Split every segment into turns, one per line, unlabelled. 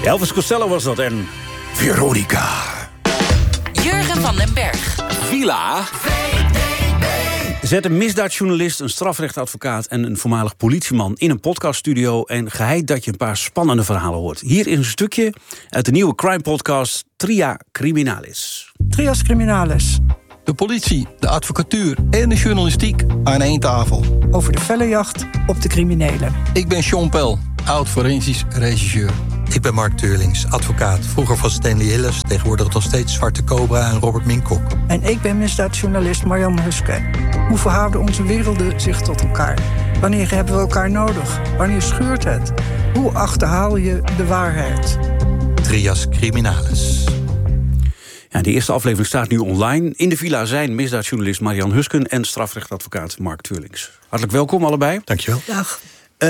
Elvis Costello was dat en Veronica.
Jurgen van den Berg.
Villa. Zet een misdaadjournalist, een strafrechtadvocaat en een voormalig politieman in een podcaststudio en geheid dat je een paar spannende verhalen hoort. Hier is een stukje uit de nieuwe crime-podcast Tria Criminalis.
Trias Criminalis.
De politie, de advocatuur en de journalistiek aan één tafel.
Over de felle jacht op de criminelen.
Ik ben Sean Pel, oud-forensisch regisseur.
Ik ben Mark Teurlings, advocaat. Vroeger van Stanley Hilles, tegenwoordig nog steeds Zwarte Cobra en Robert Minkoff.
En ik ben misdaadjournalist Marianne Huske. Hoe verhouden onze werelden zich tot elkaar? Wanneer hebben we elkaar nodig? Wanneer schuurt het? Hoe achterhaal je de waarheid?
Trias Criminalis.
Ja, de eerste aflevering staat nu online. In de villa zijn misdaadjournalist Marianne Husken en strafrechtadvocaat Mark Teurlings. Hartelijk welkom allebei.
Dankjewel.
Dag.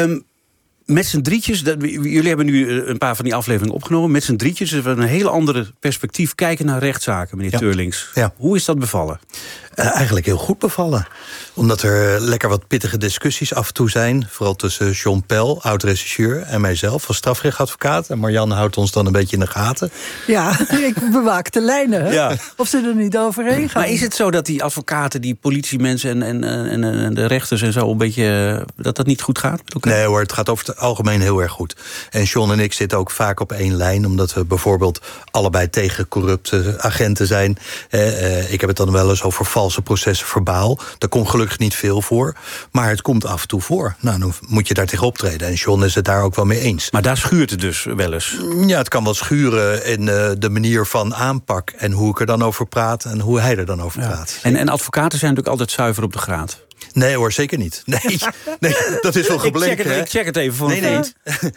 Met z'n drietjes, jullie hebben nu een paar van die afleveringen opgenomen. Met z'n drietjes, we een heel andere perspectief kijken naar rechtszaken, meneer Teurlings.
Ja.
Hoe is dat bevallen?
Eigenlijk heel goed bevallen. Omdat er lekker wat pittige discussies af en toe zijn. Vooral tussen Sean Pel, oud-regisseur, en mijzelf als strafrechtadvocaat. En Marianne houdt ons dan een beetje in de gaten.
Ja, ik bewaak de lijnen. Hè? Ja. Of ze er niet overheen gaan.
Maar is het zo dat die advocaten, die politiemensen en de rechters en zo een beetje, dat niet goed gaat met elkaar?
Nee hoor, het gaat over het algemeen heel erg goed. En Sean en ik zitten ook vaak op één lijn. Omdat we bijvoorbeeld allebei tegen corrupte agenten zijn. Ik heb het dan wel eens over valse processen verbaal. Daar komt gelukkig niet veel voor. Maar het komt af en toe voor. Nou, dan moet je daar tegen optreden. En Sean is het daar ook wel mee eens.
Maar daar schuurt het dus wel eens?
Ja, het kan wel schuren in de manier van aanpak. En hoe ik er dan over praat en hoe hij er dan over praat.
En advocaten zijn natuurlijk altijd zuiver op de graad.
Nee hoor, zeker niet. Nee, dat is wel gebleken.
Ik check het even voor een vriend.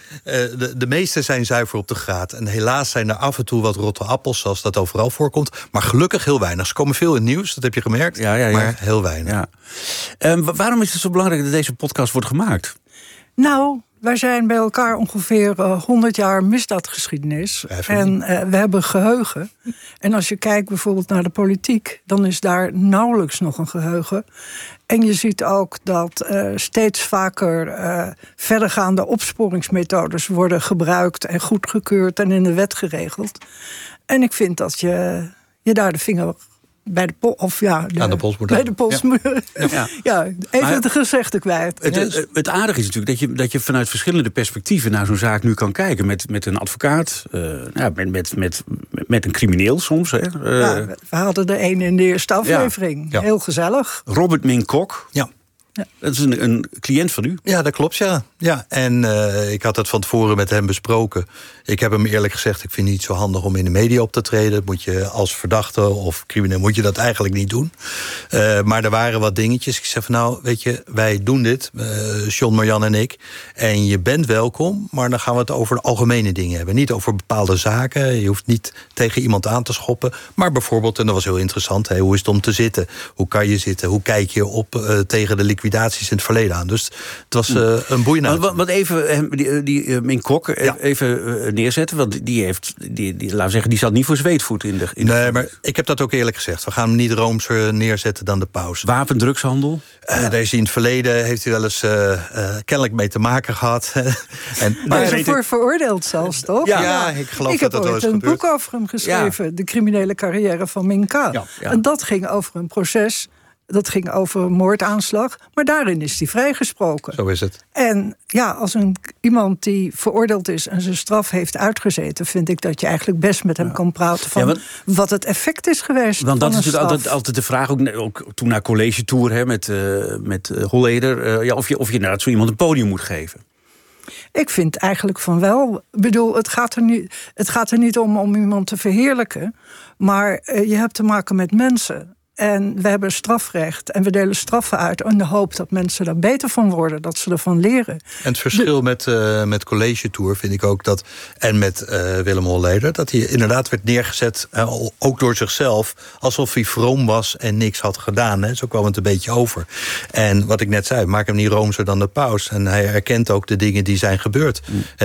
De meeste zijn zuiver op de graad. En helaas zijn er af en toe wat rotte appels, zoals dat overal voorkomt. Maar gelukkig heel weinig. Ze komen veel in het nieuws, dat heb je gemerkt. Ja. Maar heel weinig.
Ja. Waarom is het zo belangrijk dat deze podcast wordt gemaakt?
Nou, wij zijn bij elkaar ongeveer 100 jaar misdaadgeschiedenis. En we hebben geheugen. En als je kijkt bijvoorbeeld naar de politiek, dan is daar nauwelijks nog een geheugen. En je ziet ook dat steeds vaker verdergaande opsporingsmethodes worden gebruikt en goedgekeurd en in de wet geregeld. En ik vind dat je daar de vinger bij de pols moet bij de pols moet. Ja, even maar, het gezegde kwijt.
Het aardige is natuurlijk dat je vanuit verschillende perspectieven naar zo'n zaak nu kan kijken. Met een advocaat, met een crimineel soms. Hè.
We hadden er een in de eerste aflevering. Ja. Heel gezellig.
Robert Minkoff. Ja. Dat is een cliënt van u?
Ja, dat klopt, ja. En ik had het van tevoren met hem besproken. Ik heb hem eerlijk gezegd, ik vind het niet zo handig om in de media op te treden. Moet je als verdachte of crimineel, moet je dat eigenlijk niet doen. Maar er waren wat dingetjes. Ik zei van nou, weet je, wij doen dit, Sean, Marianne en ik. En je bent welkom, maar dan gaan we het over de algemene dingen hebben. Niet over bepaalde zaken. Je hoeft niet tegen iemand aan te schoppen. Maar bijvoorbeeld, en dat was heel interessant, hoe is het om te zitten? Hoe kan je zitten? Hoe kijk je op tegen de liquidaties in het verleden aan? Dus het was een boeiende.
Wat even die Minkoff even neerzetten, want laten we zeggen, die zat niet voor zweetvoet in de.
Nee, maar ik heb dat ook eerlijk gezegd. We gaan hem niet roomser neerzetten dan de paus.
Wapendrugshandel?
Daar is hij in het verleden, heeft hij wel eens kennelijk mee te maken gehad.
Daar is hij voor veroordeeld zelfs, toch?
Ja, ik geloof dat dat wel is gebeurd.
Ik heb ooit een boek over hem geschreven, De criminele carrière van Minkoff. Ja. En dat ging over een proces. Dat ging over een moordaanslag. Maar daarin is hij vrijgesproken.
Zo is het.
En ja, als iemand die veroordeeld is en zijn straf heeft uitgezeten, vind ik dat je eigenlijk best met hem kan praten van wat het effect is geweest.
Want dat is natuurlijk altijd de vraag, ook toen naar college tour met Holleder, of je inderdaad zo iemand een podium moet geven.
Ik vind eigenlijk van wel. Ik bedoel, het gaat er niet om iemand te verheerlijken. Maar je hebt te maken met mensen. En we hebben strafrecht en we delen straffen uit in de hoop dat mensen daar beter van worden, dat ze ervan leren.
En het verschil met College Tour vind ik ook dat, en met Willem Holleder, dat hij inderdaad werd neergezet, ook door zichzelf, alsof hij vroom was en niks had gedaan. Hè. Zo kwam het een beetje over. En wat ik net zei, maak hem niet roomser dan de paus. En hij erkent ook de dingen die zijn gebeurd.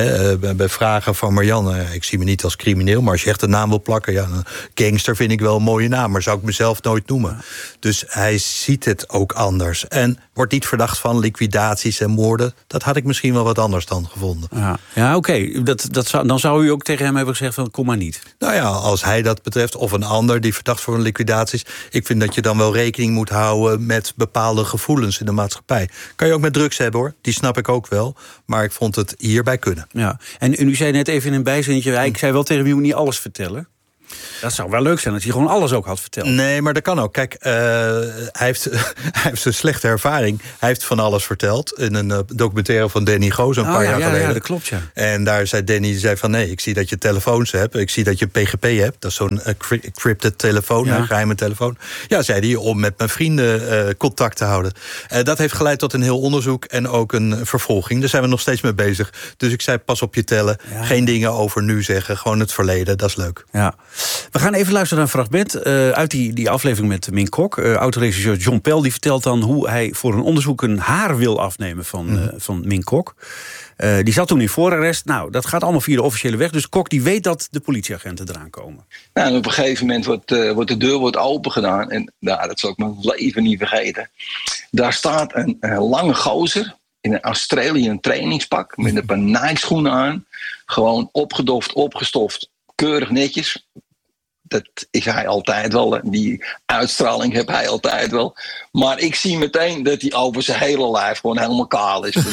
Bij vragen van Marianne, ik zie me niet als crimineel, maar als je echt een naam wil plakken, een gangster vind ik wel een mooie naam, maar zou ik mezelf nooit noemen. noemen. Ja. Dus hij ziet het ook anders. En wordt niet verdacht van liquidaties en moorden. Dat had ik misschien wel wat anders dan gevonden.
Ja, oké. Dan zou u ook tegen hem hebben gezegd van kom maar niet.
Nou ja, als hij dat betreft, of een ander die verdacht voor een liquidaties. Ik vind dat je dan wel rekening moet houden met bepaalde gevoelens in de maatschappij. Kan je ook met drugs hebben hoor, die snap ik ook wel. Maar ik vond het hierbij kunnen.
Ja. En u zei net even in een bijzinnetje, ik zei wel tegen u moet niet alles vertellen. Dat zou wel leuk zijn als hij gewoon alles ook had verteld.
Nee, maar dat kan ook. Kijk, hij heeft een slechte ervaring. Hij heeft van alles verteld. In een documentaire van Danny Goos een paar jaar geleden.
Ja, dat klopt, ja.
En daar zei Danny van nee, ik zie dat je telefoons hebt. Ik zie dat je PGP hebt. Dat is zo'n encrypted telefoon, een geheime telefoon. Ja, zei hij, om met mijn vrienden contact te houden. Dat heeft geleid tot een heel onderzoek en ook een vervolging. Daar zijn we nog steeds mee bezig. Dus ik zei, pas op je tellen. Ja. Geen dingen over nu zeggen, gewoon het verleden. Dat is leuk.
Ja. We gaan even luisteren naar een fragment uit die aflevering met Mink Kok. Oud-regisseur John Pell die vertelt dan hoe hij voor een onderzoek een haar wil afnemen van Mink Kok. Die zat toen in voorarrest. Nou, dat gaat allemaal via de officiële weg. Dus Kok die weet dat de politieagenten eraan komen.
Nou, en op een gegeven moment wordt de deur open gedaan. En dat zal ik mijn leven niet vergeten. Daar staat een lange gozer in een Australian trainingspak met een paar Nike-schoenen aan. Gewoon opgedoft, opgestoft. Keurig netjes. Dat is hij altijd wel. Die uitstraling heb hij altijd wel. Maar ik zie meteen dat hij over zijn hele lijf gewoon helemaal kaal is.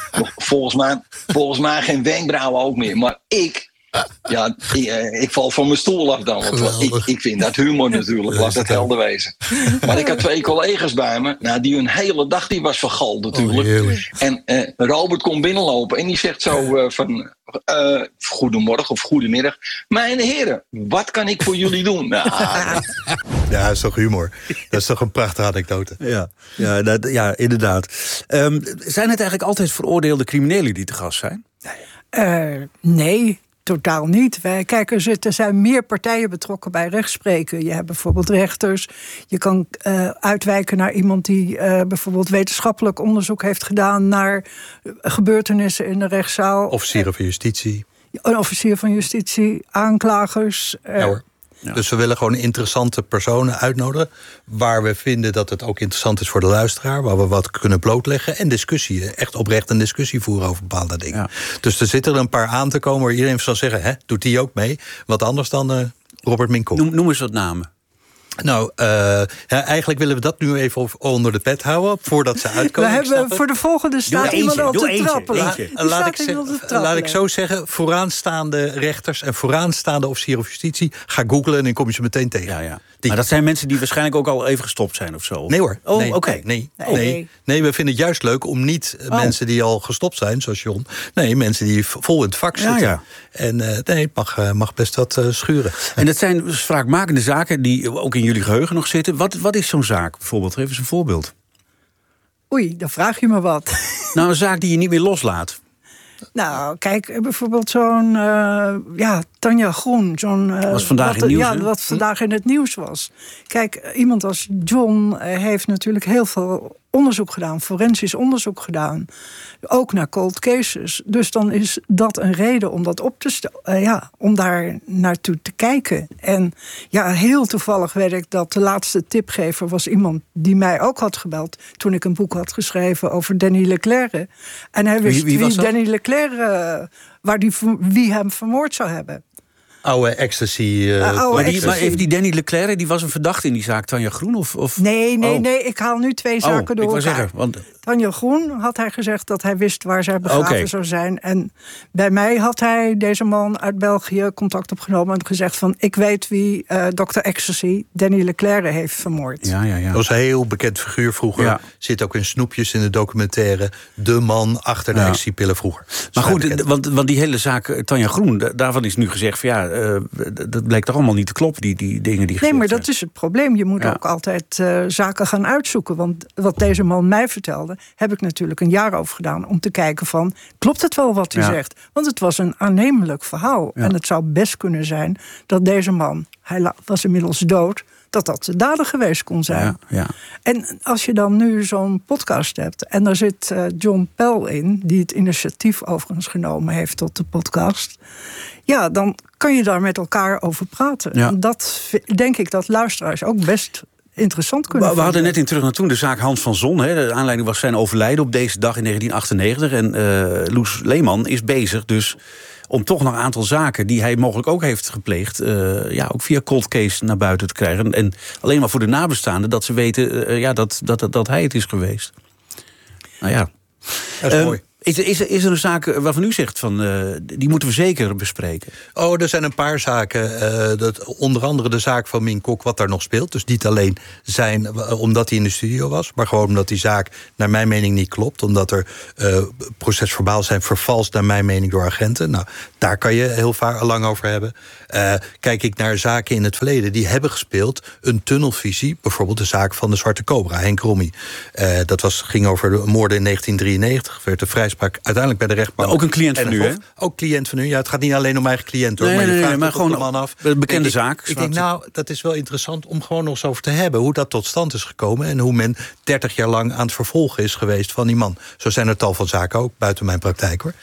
Volgens mij geen wenkbrauwen ook meer. Maar ik val van mijn stoel af dan. Want ik vind dat humor natuurlijk. Laat het helder wezen. Maar ik had 2 collega's bij me. Nou, die hun hele dag die was vergald natuurlijk. En Robert komt binnenlopen. En die zegt zo van... goedemorgen of goedemiddag. Mijn heren, wat kan ik voor jullie doen?
Ja, dat is toch humor. Dat is toch een prachtige anekdote.
Ja, inderdaad. Zijn het eigenlijk altijd veroordeelde criminelen die te gast zijn?
Nee, totaal niet. Er zijn meer partijen betrokken bij rechtspreken. Je hebt bijvoorbeeld rechters. Je kan uitwijken naar iemand die bijvoorbeeld wetenschappelijk onderzoek heeft gedaan naar gebeurtenissen in de rechtszaal.
Officieren van justitie.
Een officier van justitie, aanklagers.
Ja hoor. Ja. Dus we willen gewoon interessante personen uitnodigen, waar we vinden dat het ook interessant is voor de luisteraar, waar we wat kunnen blootleggen en discussie, echt oprecht een discussie voeren over bepaalde dingen. Ja. Dus er zitten er een paar aan te komen waar iedereen zal zeggen, doet die ook mee? Wat anders dan Robert Mink Kok.
Noem eens wat namen.
Nou, eigenlijk willen we dat nu even onder de pet houden, voordat ze uitkomen.
We hebben voor de volgende staat iemand al te trappelen.
Laat ik zo zeggen, vooraanstaande rechters en vooraanstaande officieren of justitie, ga googlen en dan kom je ze meteen tegen.
Ja. Maar dat zijn mensen die waarschijnlijk ook al even gestopt zijn of zo?
Nee hoor.
Oh, oké.
Nee, we vinden het juist leuk om niet mensen die al gestopt zijn, zoals John. Nee, mensen die vol in het vak zitten. Ja. En het mag best wat schuren.
En dat zijn wraakmakende zaken die ook in jullie geheugen nog zitten. Wat is zo'n zaak bijvoorbeeld? Geef eens een voorbeeld.
Oei, dan vraag je me wat.
Nou, een zaak die je niet meer loslaat.
Nou, kijk, bijvoorbeeld zo'n Tanja Groen.
Was vandaag in het nieuws,
wat vandaag in het nieuws was. Kijk, iemand als John heeft natuurlijk heel veel onderzoek gedaan, forensisch onderzoek gedaan. Ook naar cold cases. Dus dan is dat een reden om dat op te stellen. Om daar naartoe te kijken. En heel toevallig weet ik dat de laatste tipgever was iemand die mij ook had gebeld toen ik een boek had geschreven over Danny Leclerc. En hij wist wie Danny Leclerc, wie hem vermoord zou hebben.
Oude ecstasy.
Maar even die Danny Leclerc, die was een verdachte in die zaak Tanja Groen? Of?
Nee, ik haal nu 2 zaken door elkaar.
Zeggen, want...
Tanja Groen had hij gezegd dat hij wist waar zij begraven zou zijn. En bij mij had hij, deze man uit België, contact opgenomen en gezegd van, ik weet wie Dr. Ecstasy, Danny Leclerc, heeft vermoord.
Ja. Dat was een heel bekend figuur vroeger. Ja. Zit ook in snoepjes in de documentaire. De man achter de ecstasypillen vroeger.
Maar goed, want die hele zaak Tanja Groen, daarvan is nu gezegd van dat bleek toch allemaal niet te kloppen, die dingen die.
Nee, maar dat is het probleem. Je moet ook altijd zaken gaan uitzoeken. Want wat deze man mij vertelde, heb ik natuurlijk een jaar over gedaan om te kijken van, klopt het wel wat hij zegt? Want het was een aannemelijk verhaal. Ja. En het zou best kunnen zijn dat deze man, hij was inmiddels dood, dat de dader geweest kon zijn. Ja. En als je dan nu zo'n podcast hebt en daar zit John Pell in, die het initiatief overigens genomen heeft tot de podcast, dan kan je daar met elkaar over praten. Ja. En dat denk ik dat luisteraars ook best interessant kunnen
We hadden net in Terug naar Toen de zaak Hans van Zon. Hè. De aanleiding was zijn overlijden op deze dag in 1998. En Loes Leeman is bezig dus om toch nog een aantal zaken die hij mogelijk ook heeft gepleegd, ook via cold case naar buiten te krijgen. En alleen maar voor de nabestaanden, dat ze weten dat hij het is geweest. Nou ja.
Dat is mooi.
Is er een zaak waarvan u zegt van die moeten we zeker bespreken?
Oh, er zijn een paar zaken. Onder andere de zaak van Min Kok, wat daar nog speelt. Dus niet alleen omdat hij in de studio was, maar gewoon omdat die zaak naar mijn mening niet klopt. Omdat er procesverbaal zijn vervalst naar mijn mening door agenten. Nou, daar kan je heel vaak lang over hebben. Kijk ik naar zaken in het verleden die hebben gespeeld, een tunnelvisie, bijvoorbeeld de zaak van de Zwarte Cobra, Henk Rommie. Dat ging over de moorden in 1993, werd de vrijspraak uiteindelijk bij de rechtbank.
Ook een cliënt van u, hè?
Ook cliënt van u. Ja, het gaat niet alleen om eigen cliënt, hoor.
Maar gewoon de man af. Een bekende zaak.
Ik denk, dat is wel interessant om gewoon nog eens over te hebben, hoe dat tot stand is gekomen en hoe men 30 jaar lang aan het vervolgen is geweest van die man. Zo zijn er tal van zaken ook, buiten mijn praktijk, hoor.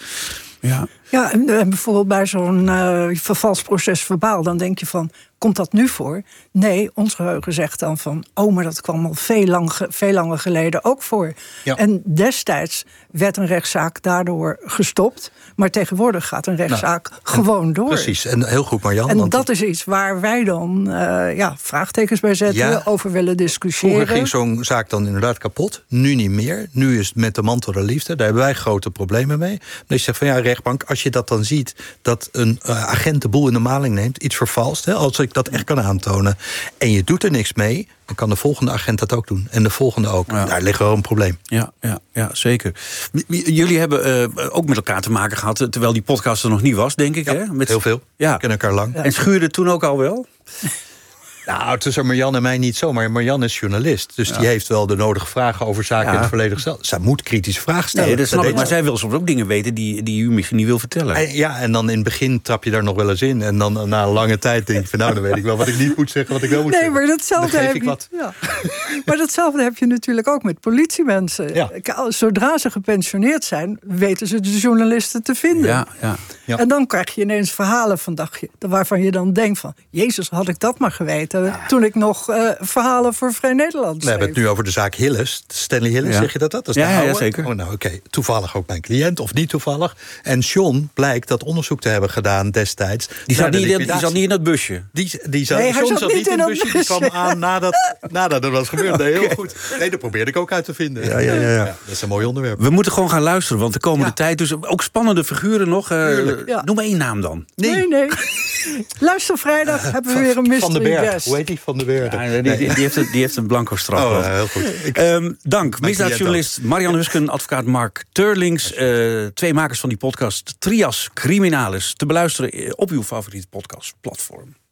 Ja, en bijvoorbeeld bij zo'n vervalst procesverbaal, dan denk je van, komt dat nu voor? Nee, ons geheugen zegt dan van, maar dat kwam al veel langer geleden ook voor. Ja. En destijds werd een rechtszaak daardoor gestopt, maar tegenwoordig gaat een rechtszaak gewoon door.
Precies, en heel goed, Marjan.
En dat is iets waar wij dan vraagtekens bij zetten, over willen discussiëren.
Vroeger ging zo'n zaak dan inderdaad kapot, nu niet meer. Nu is het met de mantel der liefde, daar hebben wij grote problemen mee. Dus je zegt van, rechtbank, als je dat dan ziet, dat een agent de boel in de maling neemt, iets vervalst, als ik dat echt kan aantonen, en je doet er niks mee, dan kan de volgende agent dat ook doen. En de volgende ook. Ja. Daar ligt wel een probleem.
Ja, zeker. Jullie hebben ook met elkaar te maken gehad, terwijl die podcast er nog niet was, denk ik.
Ja,
hè?
Heel veel.
Ja.
We kennen elkaar lang.
En schuurde het toen ook al wel?
Nou, tussen Marjan en mij niet zo. Maar Marjan is journalist. Dus die heeft wel de nodige vragen over zaken in het verleden gesteld. Zij moet kritische vragen stellen.
Nee, dat snap ik. Maar zij wil soms ook dingen weten die u misschien niet wil vertellen.
En dan in het begin trap je daar nog wel eens in. En dan na een lange tijd denk je van, dan weet ik wel wat ik niet moet zeggen, wat ik wel moet zeggen.
Maar datzelfde heb je. Ja. Maar datzelfde heb je natuurlijk ook met politiemensen. Ja. Zodra ze gepensioneerd zijn, weten ze de journalisten te vinden. Ja. En dan krijg je ineens verhalen waarvan je dan denkt van, Jezus, had ik dat maar geweten. Toen ik nog verhalen voor Vrij Nederland schreef.
We hebben het nu over de zaak Hilles. Stanley Hilles, zeg je dat? Dat is
ja, zeker.
Oké. Toevallig ook mijn cliënt, of niet toevallig. En John blijkt dat onderzoek te hebben gedaan destijds.
Die zat niet in dat busje?
John zat niet in het busje. Die kwam aan nadat er was gebeurd. Nee, heel goed. Nee, dat probeerde ik ook uit te vinden. Ja, dat is een mooi onderwerp.
We moeten gewoon gaan luisteren, want de komende tijd dus ook spannende figuren nog. Noem één naam dan.
Nee. Luister, vrijdag hebben we weer een mystery guest.
Hoe heet die? Van de Berg?
Ja, die heeft een blanco straf.
Heel goed.
Dank. Misdaadjournalist Marian Husken, advocaat Mark Teurlings. 2 makers van die podcast Trias Criminalis. Te beluisteren op uw favoriete podcastplatform.